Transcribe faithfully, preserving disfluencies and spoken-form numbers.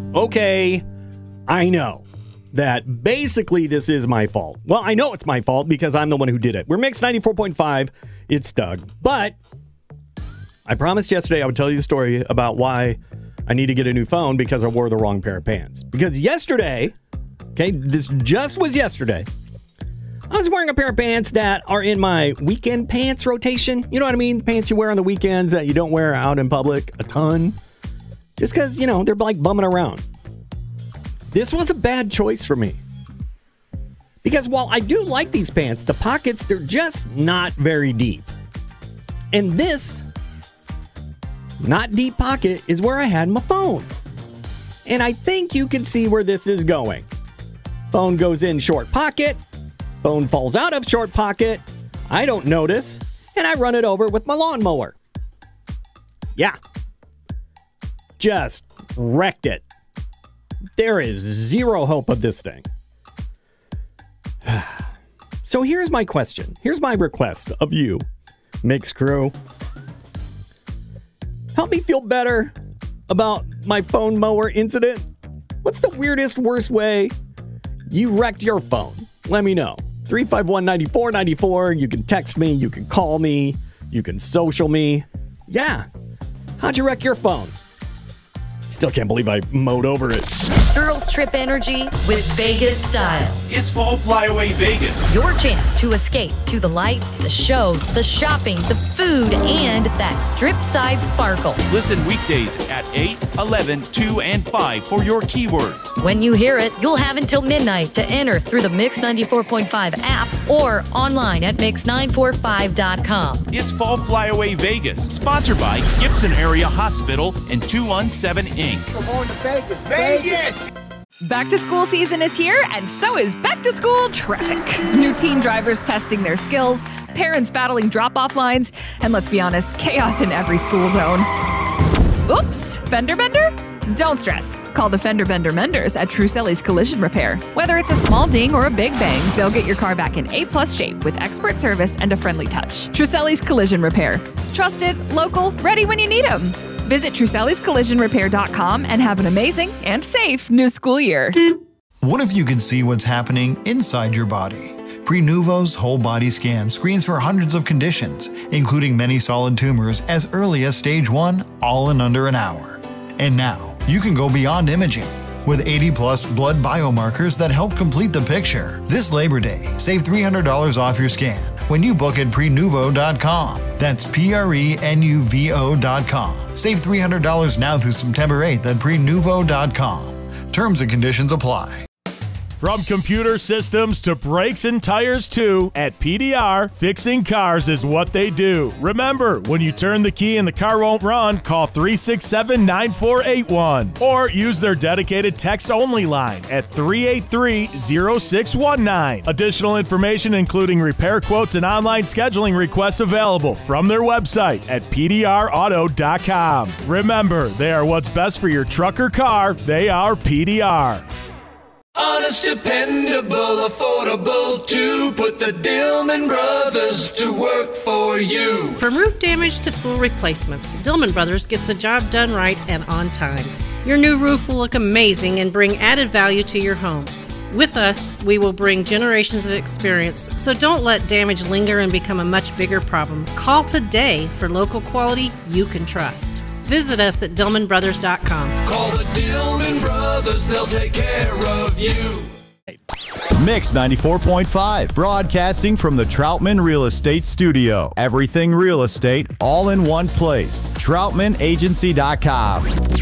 Okay, I know that basically this is my fault. Well, I know it's my fault because I'm the one who did it. We're Mix ninety-four point five. It's Doug. But I promised yesterday I would tell you the story about why I need to get a new phone because I wore the wrong pair of pants. Because yesterday, okay, this just was yesterday, I was wearing a pair of pants that are in my weekend pants rotation. You know what I mean? Pants you wear on the weekends that you don't wear out in public a ton. Just because, you know, they're like bumming around. This was a bad choice for me. Because while I do like these pants, the pockets, they're just not very deep. And this not deep pocket is where I had my phone. And I think you can see where this is going. Phone goes in short pocket. Phone falls out of short pocket. I don't notice. And I run it over with my lawnmower. Yeah. Just wrecked it. There is zero hope of this thing. So here's my question. Here's my request of you, Mix Crew. Help me feel better about my phone mower incident. What's the weirdest, worst way you wrecked your phone? Let me know. three five one, nine four nine four. You can text me. You can call me. You can social me. Yeah. How'd you wreck your phone? Still can't believe I mowed over it. Girls Trip energy with Vegas style. It's Fall Flyaway Vegas. Your chance to escape to the lights, the shows, the shopping, the food, and that strip side sparkle. Listen weekdays at eight, eleven, two, and five for your keywords. When you hear it, you'll have until midnight to enter through the Mix ninety-four point five app or online at mix nine four five dot com. It's Fall Flyaway Vegas, sponsored by Gibson Area Hospital and two one seven Incorporated. We're going to Vegas, Vegas! Back to school season is here, and so is back to school traffic. New teen drivers testing their skills, parents battling drop-off lines, and let's be honest, chaos in every school zone. Oops, fender bender? Don't stress. Call the Fender Bender Menders at Truselli's Collision Repair. Whether it's a small ding or a big bang, they'll get your car back in A-plus shape with expert service and a friendly touch. Truselli's Collision Repair. Trusted, local, ready when you need them. Visit Truselli's Collision Repair dot com and have an amazing and safe new school year. What if you could see what's happening inside your body? Prenuvo's whole body scan screens for hundreds of conditions, including many solid tumors as early as stage one, all in under an hour. And now, you can go beyond imaging. With eighty plus blood biomarkers that help complete the picture. This Labor Day, save three hundred dollars off your scan when you book at Prenuvo dot com. That's P R E N U V O dot com. Save three hundred dollars now through September eighth at Prenuvo dot com. Terms and conditions apply. From computer systems to brakes and tires too, at P D R, fixing cars is what they do. Remember, when you turn the key and the car won't run, call three six seven, nine four eight one or use their dedicated text-only line at three eight three, zero six one nine. Additional information including repair quotes and online scheduling requests available from their website at P D R auto dot com. Remember, they are what's best for your truck or car. They are P D R. Honest, dependable, affordable too. Put the Dillman Brothers to work for you. From roof damage to full replacements, Dillman Brothers gets the job done right and on time. Your new roof will look amazing and bring added value to your home. With us, we will bring generations of experience, so don't let damage linger and become a much bigger problem. Call today for local quality you can trust. Visit us at Dillman Brothers dot com. Call the Dillman Brothers, they'll take care of you. Mix ninety-four point five, broadcasting from the Troutman Real Estate Studio. Everything real estate, all in one place. Troutman Agency dot com.